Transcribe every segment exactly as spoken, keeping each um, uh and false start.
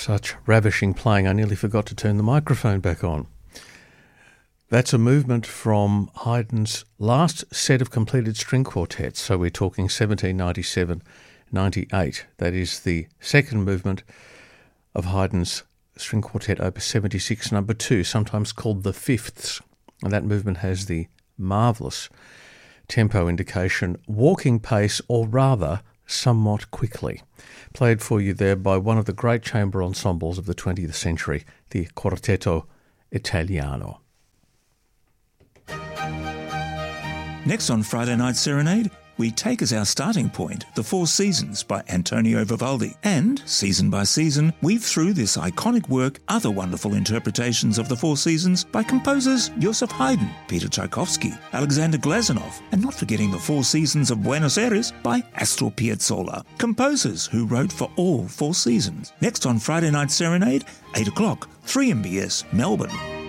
such ravishing playing, I nearly forgot to turn the microphone back on. That's a movement from Haydn's last set of completed string quartets, so we're talking seventeen ninety-seven ninety-eight. That is the second movement of Haydn's String Quartet Opus seventy-six, number two, sometimes called the Fifths. And that movement has the marvellous tempo indication, walking pace, or rather, somewhat quickly. Played for you there by one of the great chamber ensembles of the twentieth century, the Quartetto Italiano. Next on Friday Night Serenade, we take as our starting point The Four Seasons by Antonio Vivaldi, and, season by season, weave through this iconic work other wonderful interpretations of The Four Seasons by composers Joseph Haydn, Peter Tchaikovsky, Alexander Glazunov, and not forgetting The Four Seasons of Buenos Aires by Astor Piazzolla, composers who wrote for all four seasons. Next on Friday Night Serenade, eight o'clock, three M B S, Melbourne.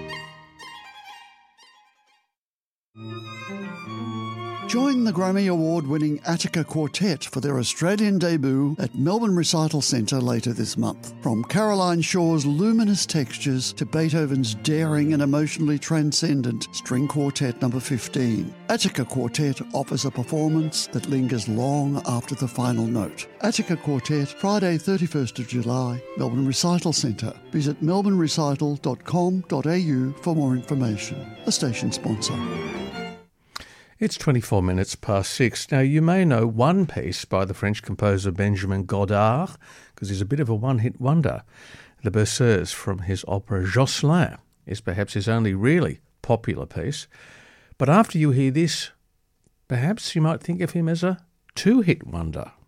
Join the Grammy Award-winning Attica Quartet for their Australian debut at Melbourne Recital Centre later this month. From Caroline Shaw's luminous textures to Beethoven's daring and emotionally transcendent String Quartet number fifteen, Attica Quartet offers a performance that lingers long after the final note. Attica Quartet, Friday thirty-first of July, Melbourne Recital Centre. Visit melbourne recital dot com dot a u for more information. A station sponsor. It's twenty-four minutes past six. Now, you may know one piece by the French composer Benjamin Godard, because he's a bit of a one-hit wonder. The Berceuse from his opera Jocelyn is perhaps his only really popular piece. But after you hear this, perhaps you might think of him as a two-hit wonder.